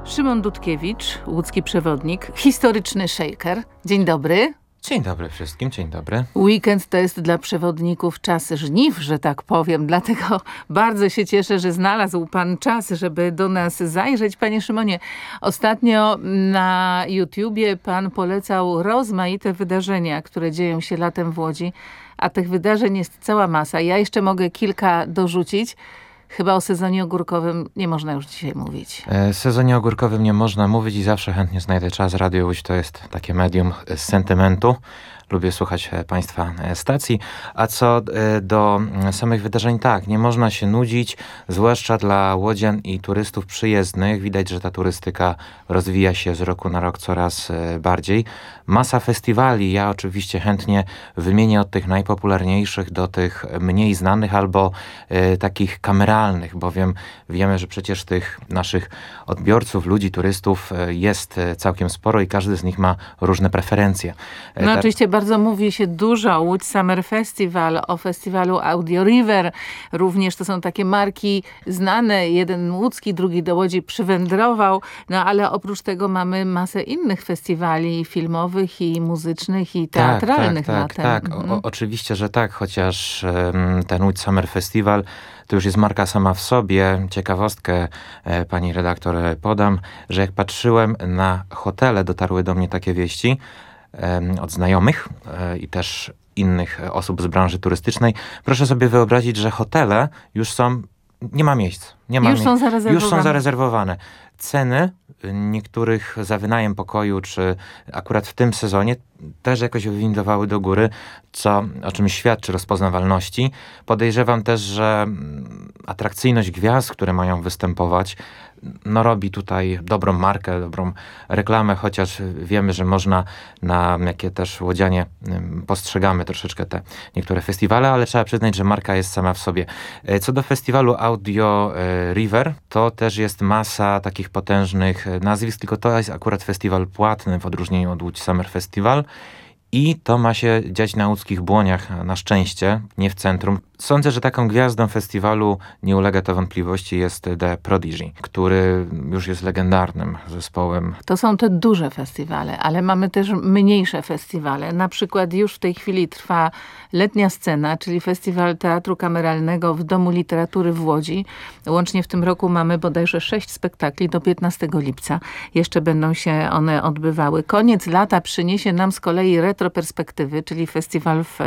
Szymon Dudkiewicz, łódzki przewodnik, historyczny szejker. Dzień dobry. Dzień dobry wszystkim, dzień dobry. Weekend to jest dla przewodników czas żniw, że tak powiem. Dlatego bardzo się cieszę, że znalazł pan czas, żeby do nas zajrzeć. Panie Szymonie, ostatnio na YouTubie pan polecał rozmaite wydarzenia, które dzieją się latem w Łodzi. A tych wydarzeń jest cała masa. Ja jeszcze mogę kilka dorzucić. Chyba o sezonie ogórkowym nie można już dzisiaj mówić. O sezonie ogórkowym nie można mówić i zawsze chętnie znajdę czas. Radio Łódź to jest takie medium z sentymentu. Lubię słuchać państwa stacji. A co do samych wydarzeń, tak, nie można się nudzić, zwłaszcza dla łodzian i turystów przyjezdnych. Widać, że ta turystyka rozwija się z roku na rok coraz bardziej. Masa festiwali. Ja oczywiście chętnie wymienię od tych najpopularniejszych do tych mniej znanych albo takich kameralnych, bowiem wiemy, że przecież tych naszych odbiorców, ludzi, turystów jest całkiem sporo i każdy z nich ma różne preferencje. No oczywiście bardzo mówi się dużo o Łódź Summer Festival, o festiwalu Audio River. Również to są takie marki znane. Jeden łódzki, drugi do Łodzi przywędrował. No ale oprócz tego mamy masę innych festiwali filmowych i muzycznych i teatralnych latem. Tak. Oczywiście, że tak, chociaż ten Łódź Summer Festival to już jest marka sama w sobie. Ciekawostkę pani redaktor podam, że jak patrzyłem na hotele, dotarły do mnie takie wieści od znajomych i też innych osób z branży turystycznej. Proszę sobie wyobrazić, że hotele już są, nie ma miejsc. Już są zarezerwowane. Ceny niektórych za wynajem pokoju, czy akurat w tym sezonie też jakoś wywindowały do góry, o czym świadczy rozpoznawalności. Podejrzewam też, że atrakcyjność gwiazd, które mają występować, robi tutaj dobrą markę, dobrą reklamę, chociaż wiemy, że można na jakie też łodzianie postrzegamy troszeczkę te niektóre festiwale, ale trzeba przyznać, że marka jest sama w sobie. Co do festiwalu Audio River, to też jest masa takich potężnych nazwisk, tylko to jest akurat festiwal płatny w odróżnieniu od Łódź Summer Festival. I to ma się dziać na łódzkich Błoniach, na szczęście, nie w centrum. Sądzę, że taką gwiazdą festiwalu, nie ulega to wątpliwości, jest The Prodigy, który już jest legendarnym zespołem. To są te duże festiwale, ale mamy też mniejsze festiwale. Na przykład już w tej chwili trwa Letnia Scena, czyli Festiwal Teatru Kameralnego w Domu Literatury w Łodzi. Łącznie w tym roku mamy bodajże 6 spektakli do 15 lipca. Jeszcze będą się one odbywały. Koniec lata przyniesie nam z kolei Retroperspektywy, czyli festiwal w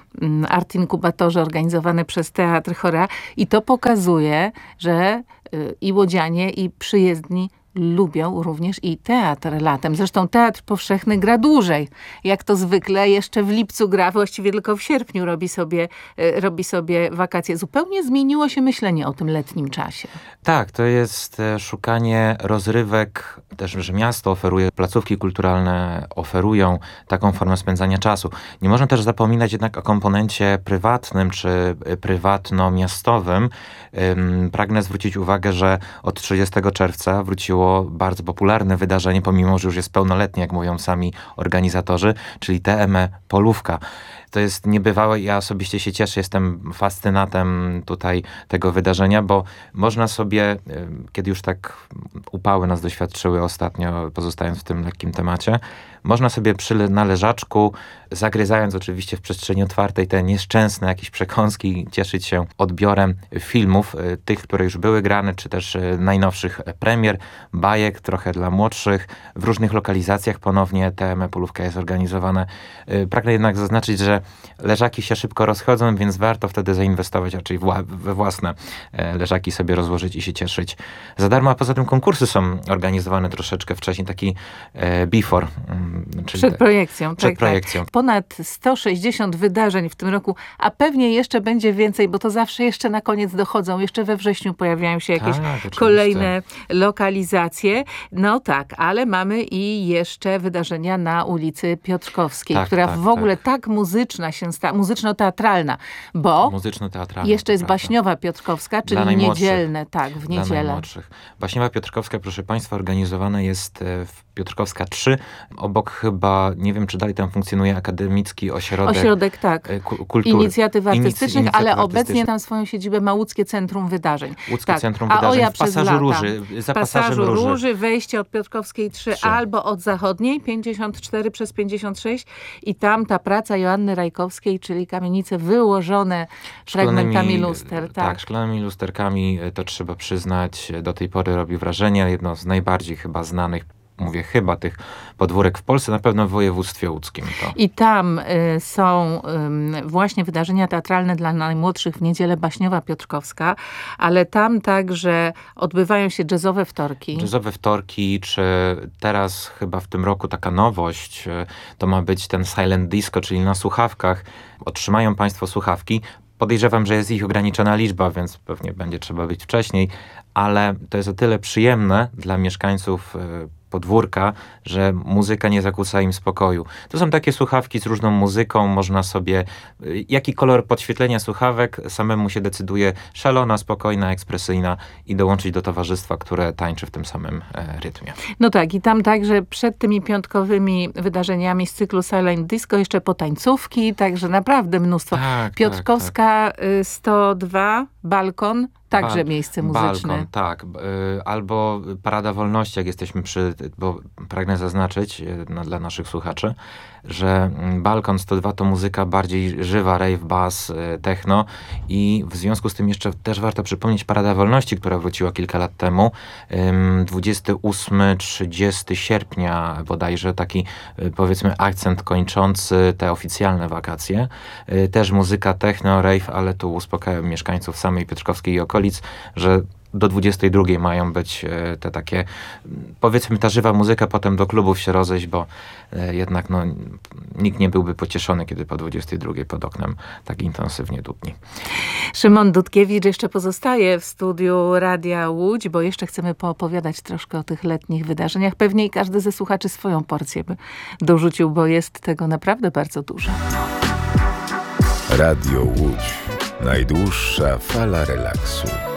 Art Inkubatorze organizowany przez Teatr Chora. I to pokazuje, że i łodzianie, i przyjezdni lubią również i teatr latem. Zresztą Teatr Powszechny gra dłużej. Jak to zwykle jeszcze w lipcu gra, właściwie tylko w sierpniu robi sobie wakacje. Zupełnie zmieniło się myślenie o tym letnim czasie. Tak, to jest szukanie rozrywek, też, że miasto oferuje, placówki kulturalne oferują taką formę spędzania czasu. Nie można też zapominać jednak o komponencie prywatnym czy prywatno-miastowym. Pragnę zwrócić uwagę, że od 30 czerwca wróciło bardzo popularne wydarzenie, pomimo że już jest pełnoletnie, jak mówią sami organizatorzy, czyli TME Polówka. To jest niebywałe i ja osobiście się cieszę, jestem fascynatem tutaj tego wydarzenia, bo można sobie, kiedy już tak upały nas doświadczyły ostatnio, pozostając w tym lekkim temacie, można sobie na leżaczku, zagryzając oczywiście w przestrzeni otwartej te nieszczęsne jakieś przekąski, cieszyć się odbiorem filmów, tych, które już były grane, czy też najnowszych premier, bajek, trochę dla młodszych. W różnych lokalizacjach ponownie TME Polówka jest organizowane. Pragnę jednak zaznaczyć, że leżaki się szybko rozchodzą, więc warto wtedy zainwestować raczej we własne leżaki, sobie rozłożyć i się cieszyć za darmo, a poza tym konkursy są organizowane troszeczkę wcześniej, taki before. Czyli przed projekcją. Przed projekcją. Tak. Ponad 160 wydarzeń w tym roku, a pewnie jeszcze będzie więcej, bo to zawsze jeszcze na koniec dochodzą. Jeszcze we wrześniu pojawiają się jakieś kolejne lokalizacje. No tak, ale mamy i jeszcze wydarzenia na ulicy Piotrkowskiej, która w ogóle tak muzycznie muzyczno-teatralna, bo muzyczno-teatralna, jeszcze jest prawda. Baśniowa Piotrkowska, czyli niedzielne, tak, w niedzielę. Dla najmłodszych. Baśniowa Piotrkowska, proszę Państwa, organizowana jest w Piotrkowska 3, obok chyba, nie wiem czy dalej tam funkcjonuje akademicki ośrodek tak. Kultury. Inicjatyw artystycznych, ale obecnie tam swoją siedzibę ma Łódzkie Centrum Wydarzeń. Łódzkie Centrum Wydarzeń w Pasażu Róży. Za Pasażu Róży, wejście od Piotrkowskiej 3 albo od Zachodniej, 54/56 i tam ta praca Joanny Rajkowskiej, czyli kamienice wyłożone fragmentami luster. Tak, szklanymi lusterkami, to trzeba przyznać, do tej pory robi wrażenie. Jedno z najbardziej chyba znanych, mówię chyba, tych podwórek w Polsce, na pewno w województwie łódzkim. I tam są właśnie wydarzenia teatralne dla najmłodszych w niedzielę Baśniowa Piotrkowska, ale tam także odbywają się jazzowe wtorki. Jazzowe wtorki, czy teraz chyba w tym roku taka nowość, to ma być ten silent disco, czyli na słuchawkach. Otrzymają Państwo słuchawki. Podejrzewam, że jest ich ograniczona liczba, więc pewnie będzie trzeba być wcześniej, ale to jest o tyle przyjemne dla mieszkańców podwórka, że muzyka nie zakłóca im spokoju. To są takie słuchawki z różną muzyką, można sobie, jaki kolor podświetlenia słuchawek, samemu się decyduje, szalona, spokojna, ekspresyjna i dołączyć do towarzystwa, które tańczy w tym samym rytmie. No tak, i tam także przed tymi piątkowymi wydarzeniami z cyklu Silent Disco jeszcze potańcówki, także naprawdę mnóstwo. Tak, Piotrkowska 102, balkon, także miejsce muzyczne. Balkon, tak. Albo Parada Wolności, jak jesteśmy bo pragnę zaznaczyć dla naszych słuchaczy, że Balkon 102 to muzyka bardziej żywa, rave, bass, techno i w związku z tym jeszcze też warto przypomnieć Parada Wolności, która wróciła kilka lat temu. 28-30 sierpnia bodajże, taki powiedzmy akcent kończący te oficjalne wakacje. Też muzyka techno, rave, ale tu uspokajam mieszkańców samej Piotrkowskiej i okolic, że do 22 mają być te takie, powiedzmy, ta żywa muzyka, potem do klubów się rozejść, bo jednak nikt nie byłby pocieszony, kiedy po 22 pod oknem tak intensywnie dudni. Szymon Dudkiewicz jeszcze pozostaje w studiu Radia Łódź, bo jeszcze chcemy poopowiadać troszkę o tych letnich wydarzeniach. Pewnie i każdy ze słuchaczy swoją porcję by dorzucił, bo jest tego naprawdę bardzo dużo. Radio Łódź. Najdłuższa fala relaksu.